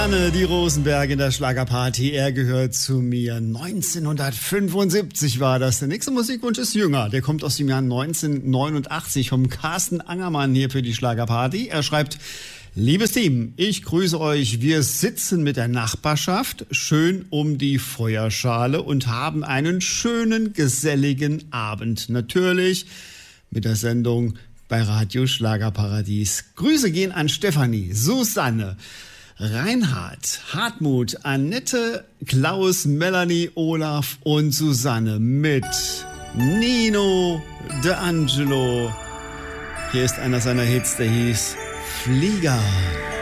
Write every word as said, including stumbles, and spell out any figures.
Susanne, die Rosenberg in der Schlagerparty. Er gehört zu mir. neunzehnhundertfünfundsiebzig war das. Der nächste Musikwunsch ist jünger. Der kommt aus dem Jahr neunzehnhundertneunundachtzig vom Carsten Angermann hier für die Schlagerparty. Er schreibt: Liebes Team, ich grüße euch. Wir sitzen mit der Nachbarschaft schön um die Feuerschale und haben einen schönen, geselligen Abend. Natürlich mit der Sendung bei Radio Schlagerparadies. Grüße gehen an Stefanie, Susanne, Reinhard, Hartmut, Annette, Klaus, Melanie, Olaf und Susanne mit Nino D'Angelo. Hier ist einer seiner Hits, der hieß Flieger.